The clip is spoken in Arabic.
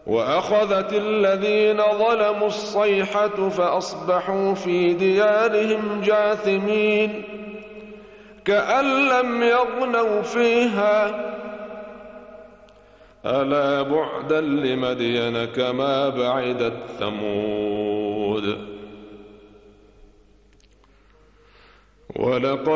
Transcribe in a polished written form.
وأخذت الذين ظلموا الصيحة فأصبحوا في ديارهم جاثمين كأن لم يغنوا فيها ألا بعدا لمدين كما بعدت ثمود. ولقد